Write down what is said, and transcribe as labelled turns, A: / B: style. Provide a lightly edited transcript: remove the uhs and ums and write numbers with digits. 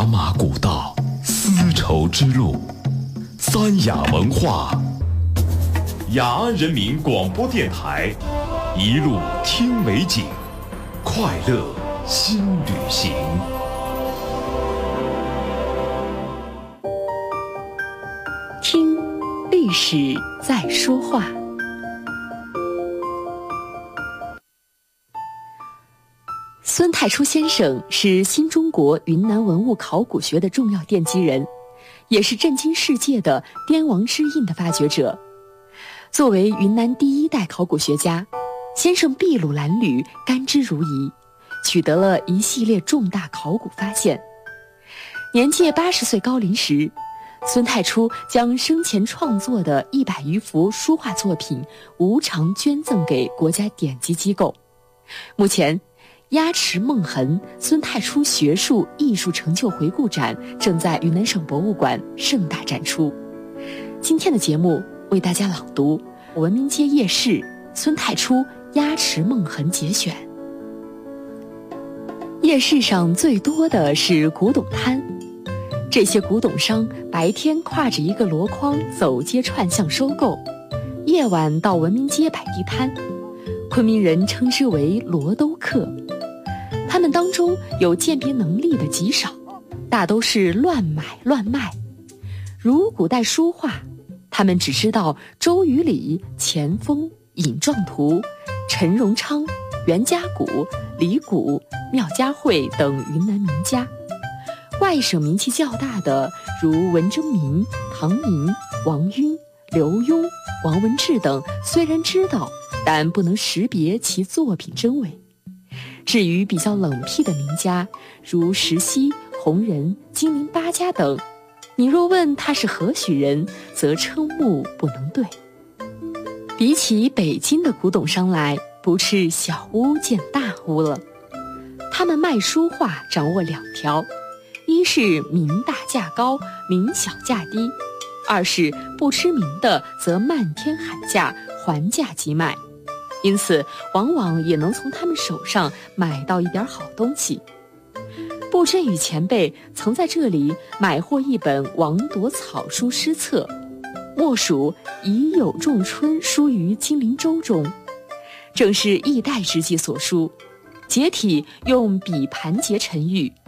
A: 茶马古道，丝绸之路，三雅文化，雅安人民广播电台，一路听美景，快乐新旅行。
B: 听历史在说话。孙太初先生是新中国云南文物考古学的重要奠基人，也是震惊世界的滇王之印的发掘者。作为云南第一代考古学家，先生筚路蓝缕，甘之如饴，取得了一系列重大考古发现。年届80岁高龄时，孙太初将生前创作的100余幅书画作品无偿捐赠给国家典籍机构。目前鸭池梦痕孙太初学术艺术成就回顾展正在云南省博物馆盛大展出。今天的节目为大家朗读文明街夜市孙太初鸭池梦痕节选。夜市上最多的是古董摊，这些古董商白天挎着一个箩筐走街串巷收购，夜晚到文明街摆地摊，昆明人称之为罗兜客。他们当中有鉴别能力的极少，大都是乱买乱卖。如古代书画，他们只知道周瑜礼、钱锋、尹壮图、陈荣昌、袁家谷、李谷、缪家慧等云南名家。外省名气较大的如文征明、唐寅、王晕、刘墉、王文志等虽然知道，但不能识别其作品真伪。至于比较冷僻的名家，如石溪、洪仁、金陵八家等，你若问他是何许人，则瞠目不能对。比起北京的古董商来，不是小巫见大巫了。他们卖书画掌握2条，一是名大价高，名小价低；二是不知名的则漫天喊价，还价即卖。因此往往也能从他们手上买到一点好东西。布阵宇前辈曾在这里买获一本王铎草书诗册，莫属已有仲春书于金陵州中，正是易代之际所书，结体用笔盘结沉玉，